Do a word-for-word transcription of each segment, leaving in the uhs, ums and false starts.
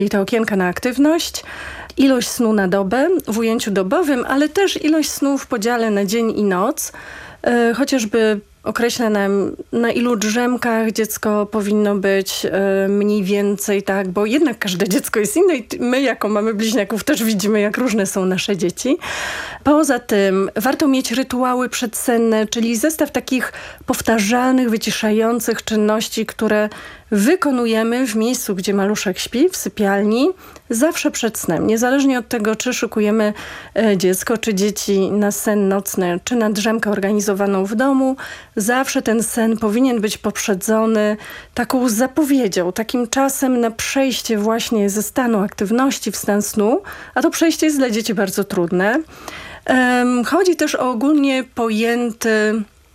I te okienka na aktywność, ilość snu na dobę w ujęciu dobowym, ale też ilość snu w podziale na dzień i noc. Yy, chociażby określa nam, na ilu drzemkach dziecko powinno być yy, mniej więcej, tak, bo jednak każde dziecko jest inne i my jako mamy bliźniaków też widzimy, jak różne są nasze dzieci. Poza tym warto mieć rytuały przedsenne, czyli zestaw takich powtarzalnych, wyciszających czynności, które wykonujemy w miejscu, gdzie maluszek śpi, w sypialni, zawsze przed snem. Niezależnie od tego, czy szykujemy dziecko, czy dzieci na sen nocny, czy na drzemkę organizowaną w domu, zawsze ten sen powinien być poprzedzony taką zapowiedzią, takim czasem na przejście właśnie ze stanu aktywności w stan snu, a to przejście jest dla dzieci bardzo trudne. Chodzi też o ogólnie pojęty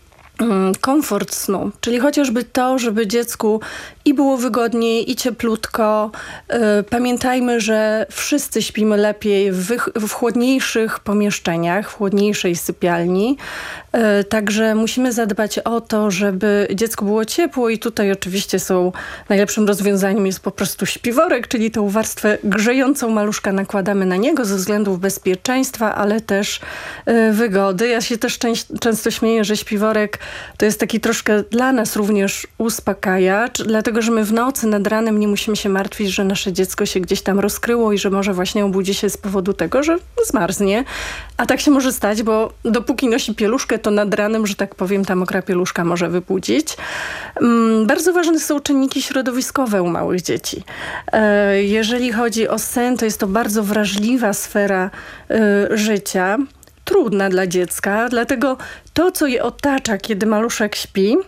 komfort snu, czyli chociażby to, żeby dziecku i było wygodniej, i cieplutko. Yy, pamiętajmy, że wszyscy śpimy lepiej w, w chłodniejszych pomieszczeniach, w chłodniejszej sypialni. Yy, także musimy zadbać o to, żeby dziecku było ciepło i tutaj oczywiście są najlepszym rozwiązaniem jest po prostu śpiworek, czyli tą warstwę grzejącą maluszka nakładamy na niego ze względów bezpieczeństwa, ale też yy, wygody. Ja się też część, często śmieję, że śpiworek to jest taki troszkę dla nas również uspokajacz, dlatego że my w nocy nad ranem nie musimy się martwić, że nasze dziecko się gdzieś tam rozkryło i że może właśnie obudzi się z powodu tego, że zmarznie. A tak się może stać, bo dopóki nosi pieluszkę, to nad ranem, że tak powiem, ta mokra pieluszka może wybudzić. Um, bardzo ważne są czynniki środowiskowe u małych dzieci. E, jeżeli chodzi o sen, to jest to bardzo wrażliwa sfera e, życia. Trudna dla dziecka, dlatego to, co je otacza, kiedy maluszek śpi,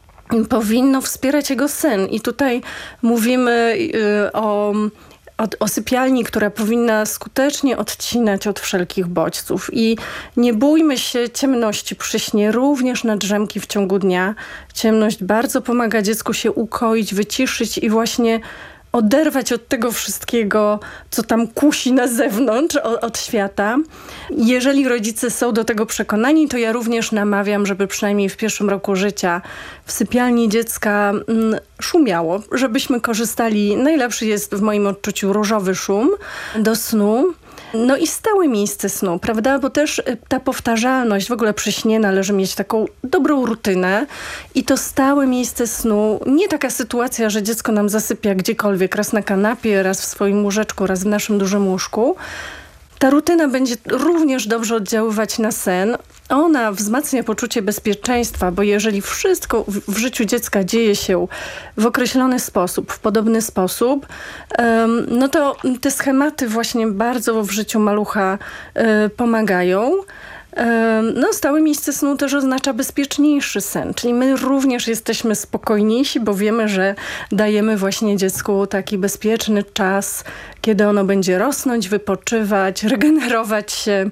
powinno wspierać jego sen. I tutaj mówimy y, o, o, o sypialni, która powinna skutecznie odcinać od wszelkich bodźców. I nie bójmy się ciemności przy śnie, również na drzemki w ciągu dnia. Ciemność bardzo pomaga dziecku się ukoić, wyciszyć i właśnie oderwać od tego wszystkiego, co tam kusi na zewnątrz, od, od świata. Jeżeli rodzice są do tego przekonani, to ja również namawiam, żeby przynajmniej w pierwszym roku życia w sypialni dziecka mm, szumiało, żebyśmy korzystali. Najlepszy jest w moim odczuciu różowy szum do snu. No i stałe miejsce snu, prawda? Bo też ta powtarzalność, w ogóle przy śnie należy mieć taką dobrą rutynę i to stałe miejsce snu, nie taka sytuacja, że dziecko nam zasypia gdziekolwiek, raz na kanapie, raz w swoim łóżeczku, raz w naszym dużym łóżku. Ta rutyna będzie również dobrze oddziaływać na sen. Ona wzmacnia poczucie bezpieczeństwa, bo jeżeli wszystko w życiu dziecka dzieje się w określony sposób, w podobny sposób, no to te schematy właśnie bardzo w życiu malucha pomagają. No, stałe miejsce snu też oznacza bezpieczniejszy sen, czyli my również jesteśmy spokojniejsi, bo wiemy, że dajemy właśnie dziecku taki bezpieczny czas, kiedy ono będzie rosnąć, wypoczywać, regenerować się.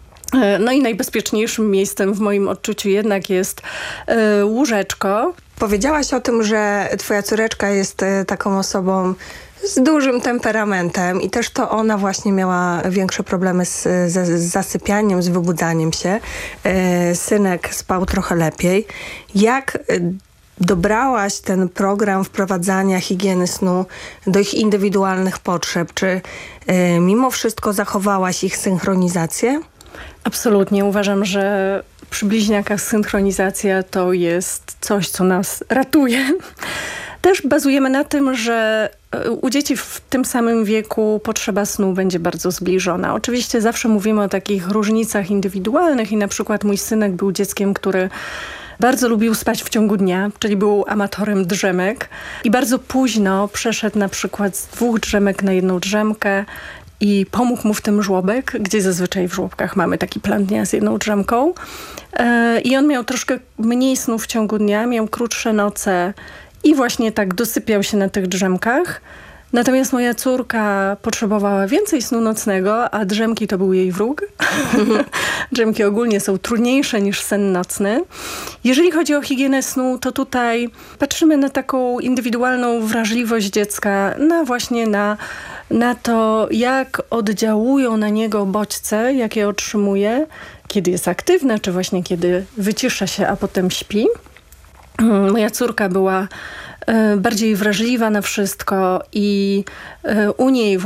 No i najbezpieczniejszym miejscem w moim odczuciu jednak jest y, łóżeczko. Powiedziałaś o tym, że twoja córeczka jest y, taką osobą z dużym temperamentem i też to ona właśnie miała większe problemy z, z, z zasypianiem, z wybudzaniem się. Y, synek spał trochę lepiej. Jak y, dobrałaś ten program wprowadzania higieny snu do ich indywidualnych potrzeb? Czy y, mimo wszystko zachowałaś ich synchronizację? Absolutnie. Uważam, że przy bliźniakach synchronizacja to jest coś, co nas ratuje. Też bazujemy na tym, że u dzieci w tym samym wieku potrzeba snu będzie bardzo zbliżona. Oczywiście zawsze mówimy o takich różnicach indywidualnych i na przykład mój synek był dzieckiem, który bardzo lubił spać w ciągu dnia, czyli był amatorem drzemek i bardzo późno przeszedł na przykład z dwóch drzemek na jedną drzemkę i pomógł mu w tym żłobek, gdzie zazwyczaj w żłobkach mamy taki plan dnia z jedną drzemką. Yy, I on miał troszkę mniej snu w ciągu dnia, miał krótsze noce i właśnie tak dosypiał się na tych drzemkach. Natomiast moja córka potrzebowała więcej snu nocnego, a drzemki to był jej wróg. Drzemki ogólnie są trudniejsze niż sen nocny. Jeżeli chodzi o higienę snu, to tutaj patrzymy na taką indywidualną wrażliwość dziecka, na właśnie na, na to, jak oddziałują na niego bodźce, jakie otrzymuje, kiedy jest aktywna, czy właśnie kiedy wycisza się, a potem śpi. Moja córka była bardziej wrażliwa na wszystko i u niej